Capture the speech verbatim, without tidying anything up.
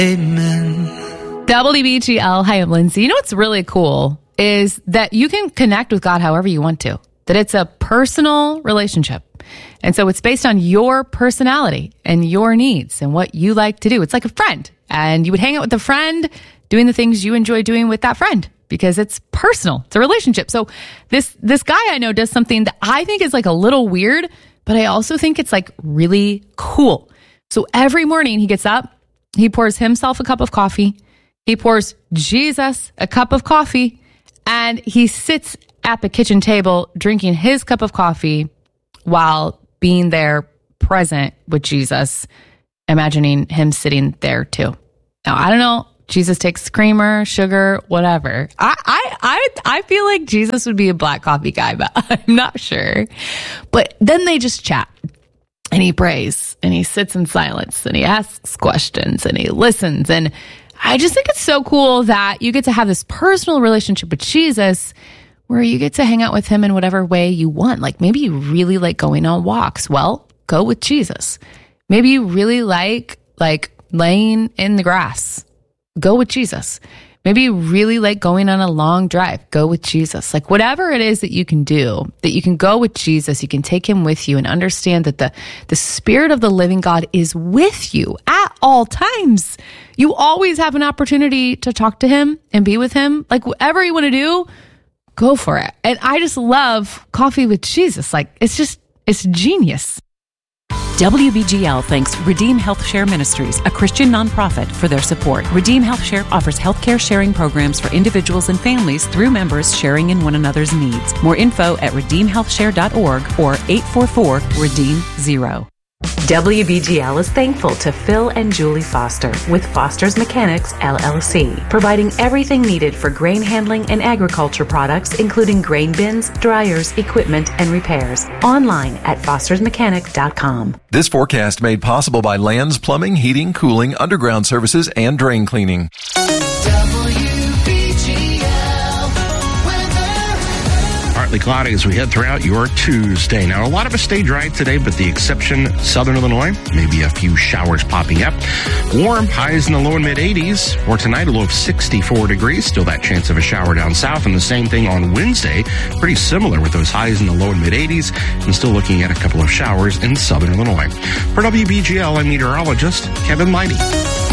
Amen. W B G L, hi, I'm Lindsay. You know what's really cool is that you can connect with God however you want to, that it's a personal relationship. And so it's based on your personality and your needs and what you like to do. It's like a friend, and you would hang out with a friend doing the things you enjoy doing with that friend because it's personal. It's a relationship. So this, this guy I know does something that I think is like a little weird, but I also think it's like really cool. So every morning he gets up, he pours himself a cup of coffee. He pours Jesus a cup of coffee, and he sits at the kitchen table drinking his cup of coffee while being there present with Jesus, imagining him sitting there too. Now, I don't know. Jesus takes creamer, sugar, whatever. I, I, I, I feel like Jesus would be a black coffee guy, but I'm not sure. But then they just chat, and he prays, and he sits in silence, and he asks questions, and he listens. And I just think it's so cool that you get to have this personal relationship with Jesus where you get to hang out with him in whatever way you want. Like maybe you really like going on walks. Well, go with Jesus. Maybe you really like, like laying in the grass. Go with Jesus. Maybe you really like going on a long drive. Go with Jesus. Like whatever it is that you can do, that you can go with Jesus, you can take him with you and understand that the, the Spirit of the living God is with you at all times. You always have an opportunity to talk to him and be with him. Like whatever you want to do, go for it. And I just love coffee with Jesus. Like it's just, it's genius. W B G L thanks Redeem Health Share Ministries, a Christian nonprofit, for their support. Redeem Health Share offers healthcare sharing programs for individuals and families through members sharing in one another's needs. More info at redeem health share dot org or eight four four, redeem zero. W B G L is thankful to Phil and Julie Foster with Foster's Mechanics, L L C, providing everything needed for grain handling and agriculture products, including grain bins, dryers, equipment, and repairs. Online at fosters mechanic dot com. This forecast made possible by Lands Plumbing, Heating, Cooling, Underground Services, and Drain Cleaning. Partly cloudy as we head throughout your Tuesday. Now, a lot of us stay dry today, but the exception, Southern Illinois, maybe a few showers popping up. Warm, highs in the low and mid eighties. For tonight, a low of sixty-four degrees. Still that chance of a shower down south. And the same thing on Wednesday. Pretty similar with those highs in the low and mid eighties. And still looking at a couple of showers in Southern Illinois. For W B G L, I'm meteorologist Kevin Leidy.